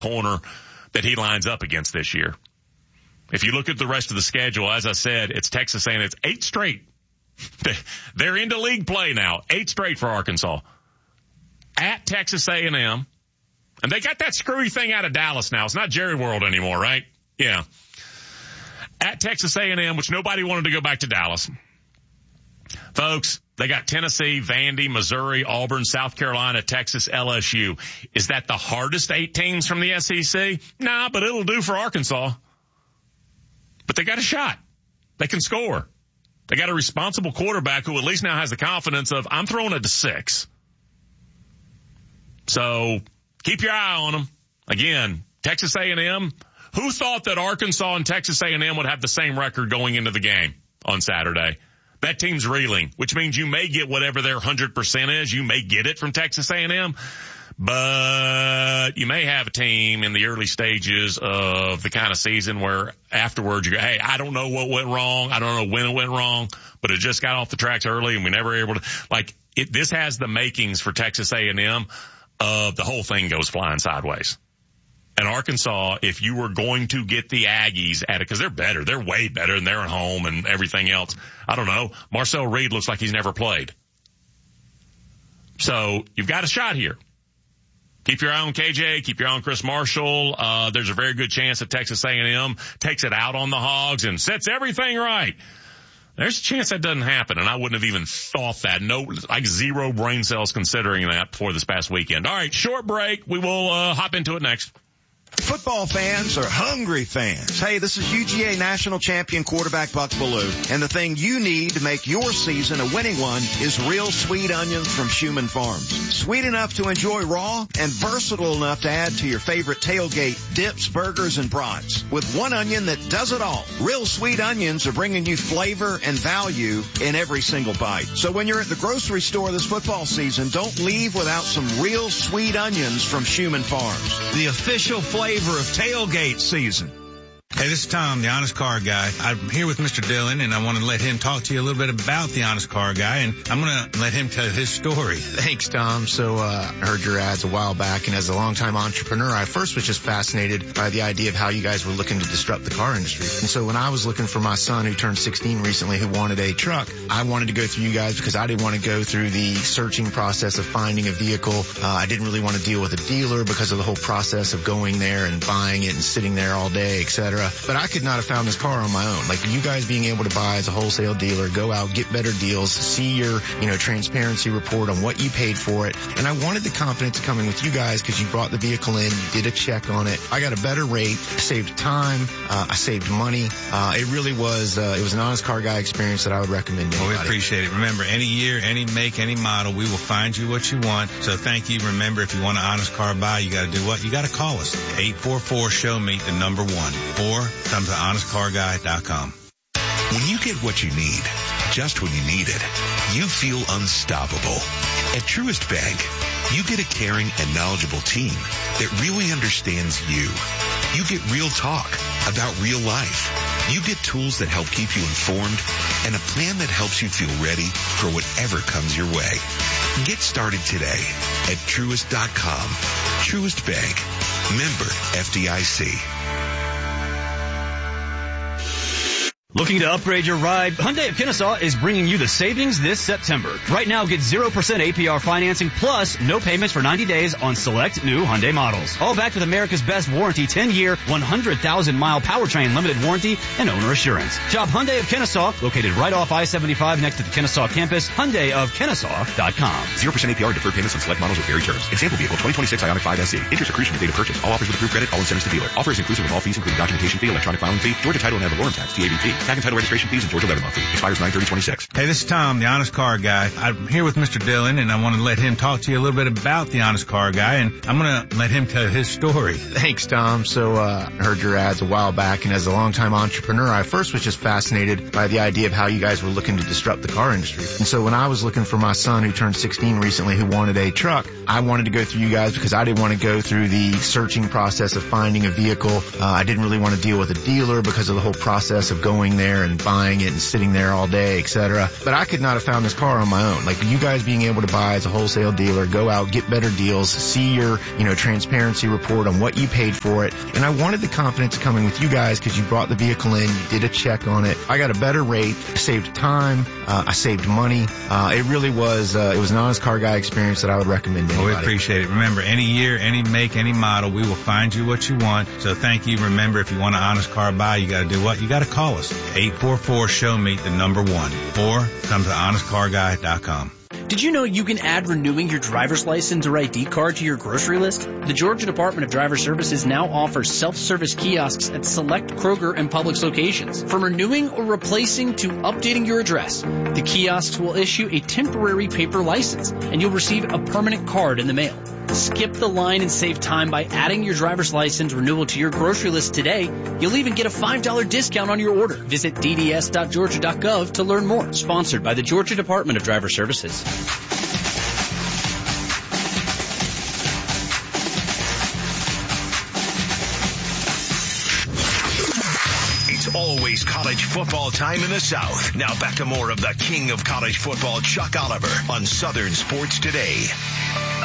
corner that he lines up against this year. If you look at the rest of the schedule, as I said, it's Texas A&M. It's 8 straight. They're into league play now. 8 straight for Arkansas. At Texas A&M. And they got that screwy thing out of Dallas now. It's not Jerry World anymore, right? Yeah. At Texas A&M, which nobody wanted to go back to Dallas. Folks, they got Tennessee, Vandy, Missouri, Auburn, South Carolina, Texas, LSU. Is that the hardest 8 teams from the SEC? Nah, but it'll do for Arkansas. But they got a shot. They can score. They got a responsible quarterback who at least now has the confidence of, I'm throwing it to 6. So keep your eye on them. Again, Texas A&M. Who thought that Arkansas and Texas A&M would have the same record going into the game on Saturday? That team's reeling, which means you may get whatever their 100% is. You may get it from Texas A&M, but you may have a team in the early stages of the kind of season where afterwards you go, hey, I don't know what went wrong. I don't know when it went wrong, but it just got off the tracks early and we never were able to, this has the makings for Texas A&M of the whole thing goes flying sideways. And Arkansas, if you were going to get the Aggies at it, because they're better, they're way better, and they're at home and everything else. I don't know. Marcel Reed looks like he's never played. So you've got a shot here. Keep your eye on KJ. Keep your eye on Chris Marshall. There's a very good chance that Texas A&M takes it out on the Hogs and sets everything right. There's a chance that doesn't happen, and I wouldn't have even thought that. No, like zero brain cells considering that before this past weekend. All right, short break. We will hop into it next. Football fans are hungry fans. Hey, this is UGA national champion quarterback Buck Bellew, and the thing you need to make your season a winning one is real sweet onions from Schumann Farms. Sweet enough to enjoy raw and versatile enough to add to your favorite tailgate dips, burgers, and brats. With one onion that does it all, real sweet onions are bringing you flavor and value in every single bite. So when you're at the grocery store this football season, don't leave without some real sweet onions from Schumann Farms. The official flavor of tailgate season. Hey, this is Tom, the Honest Car Guy. I'm here with Mr. Dillon, and I want to let him talk to you a little bit about the Honest Car Guy, and I'm going to let him tell his story. Thanks, Tom. So I heard your ads a while back, and as a longtime entrepreneur, I first was just fascinated by the idea of how you guys were looking to disrupt the car industry. And so when I was looking for my son, who turned 16 recently, who wanted a truck, I wanted to go through you guys because I didn't want to go through the searching process of finding a vehicle. I didn't really want to deal with a dealer because of the whole process of going there and buying it and sitting there all day, etc. But I could not have found this car on my own. Like you guys being able to buy as a wholesale dealer, go out, get better deals, see your, transparency report on what you paid for it. And I wanted the confidence of coming with you guys because you brought the vehicle in, you did a check on it. I got a better rate, saved time, I saved money. It really was, it was an Honest Car Guy experience that I would recommend to anybody. Well, we appreciate it. Remember, any year, any make, any model, we will find you what you want. So thank you. Remember, if you want an Honest Car Buy, you got to do what? You got to call us. 844-SHOW-ME, the number 1. Or come to honestcarguy.com. When you get what you need, just when you need it, you feel unstoppable. At Truist Bank, you get a caring and knowledgeable team that really understands you. You get real talk about real life. You get tools that help keep you informed and a plan that helps you feel ready for whatever comes your way. Get started today at Truist.com. Truist Bank. Member FDIC. Looking to upgrade your ride? Hyundai of Kennesaw is bringing you the savings this September. Right now, get 0% APR financing plus no payments for 90 days on select new Hyundai models. All backed with America's best warranty, 10-year, 100,000-mile powertrain limited warranty and owner assurance. Shop Hyundai of Kennesaw, located right off I-75 next to the Kennesaw campus. HyundaiofKennesaw.com. 0% APR deferred payments on select models with varied terms. Example vehicle 2026 Ioniq 5 SE. Interest accretion at date of purchase. All offers with approved credit. All incentives to dealer. Offer is inclusive of all fees including documentation fee, electronic filing fee, Georgia title and ad valorem tax, TABT. Tag and title registration fees and Georgia levy month fee. Expires 9/30/26. Hey, this is Tom, the Honest Car Guy. I'm here with Mr. Dillon, and I want to let him talk to you a little bit about the Honest Car Guy, and I'm going to let him tell his story. Thanks, Tom. So I heard your ads a while back, and as a longtime entrepreneur, I first was just fascinated by the idea of how you guys were looking to disrupt the car industry. And so when I was looking for my son, who turned 16 recently, who wanted a truck, I wanted to go through you guys because I didn't want to go through the searching process of finding a vehicle. I didn't really want to deal with a dealer because of the whole process of going there and buying it and sitting there all day, etc. But I could not have found this car on my own. Like you guys being able to buy as a wholesale dealer, go out, get better deals, see your, transparency report on what you paid for it. And I wanted the confidence coming with you guys because you brought the vehicle in, you did a check on it. I got a better rate, saved time, I saved money. It really was, it was an Honest Car Guy experience that I would recommend to anybody. We appreciate it. Remember, any year, any make, any model, we will find you what you want. So thank you. Remember, if you want an honest car buy, you got to do what? You got to call us. 844-SHOW-MEET, the number 1. Or come to honestcarguy.com. Did you know you can add renewing your driver's license or ID card to your grocery list? The Georgia Department of Driver Services now offers self-service kiosks at select Kroger and Publix locations. From renewing or replacing to updating your address, the kiosks will issue a temporary paper license, and you'll receive a permanent card in the mail. Skip the line and save time by adding your driver's license renewal to your grocery list today. You'll even get a $5 discount on your order. Visit dds.georgia.gov to learn more. Sponsored by the Georgia Department of Driver Services. It's always college football time in the South. Now back to more of the king of college football, Chuck Oliver, on Southern Sports Today.